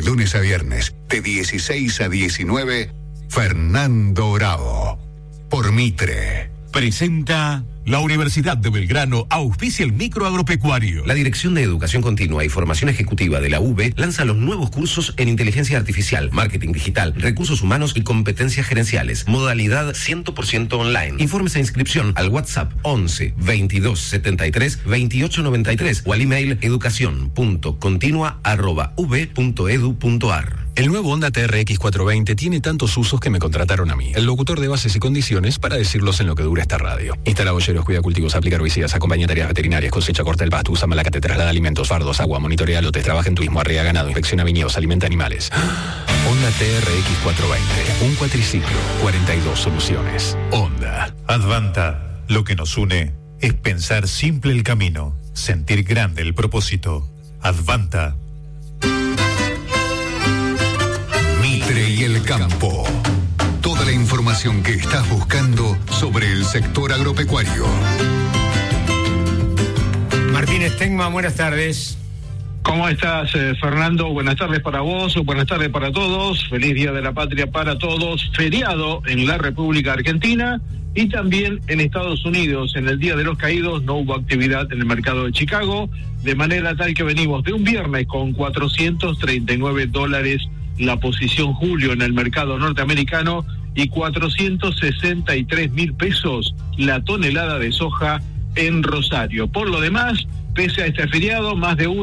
lunes a viernes, de 16 a 19, Fernando Bravo. Por Mitre. Presenta la Universidad de Belgrano, auspicia el microagropecuario. La Dirección de Educación Continua y Formación Ejecutiva de la UB lanza los nuevos cursos en Inteligencia Artificial, Marketing Digital, Recursos Humanos y Competencias Gerenciales. Modalidad 100% online. Informes e inscripción al WhatsApp 11 22 73 28 93 o al email educacion.continua@ub.edu.ar. El nuevo Honda TRX 420 tiene tantos usos que me contrataron a mí, el locutor de bases y condiciones, para decirlos en lo que dura esta radio. Instala bolleros, cuida cultivos, aplica herbicidas, acompaña tareas veterinarias, cosecha, corta el pasto, usa malacate, traslada alimentos, fardos, agua, monitorea lotes, trabaja en turismo, arrea ganado, inspecciona viñedos, alimenta animales. Honda TRX 420, un cuatriciclo, 42 soluciones. Honda. Advanta, lo que nos une es pensar simple el camino, sentir grande el propósito. Advanta. Mitre y el campo. Toda la información que estás buscando sobre el sector agropecuario. Martín Stengman, buenas tardes. ¿Cómo estás, Fernando? Buenas tardes para vos, buenas tardes para todos. Feliz Día de la Patria para todos. Feriado en la República Argentina y también en Estados Unidos. En el Día de los Caídos no hubo actividad en el mercado de Chicago, de manera tal que venimos de un viernes con $439 la posición julio en el mercado norteamericano y 463.000 pesos la tonelada de soja en Rosario. Por lo demás, pese a este feriado, más de uno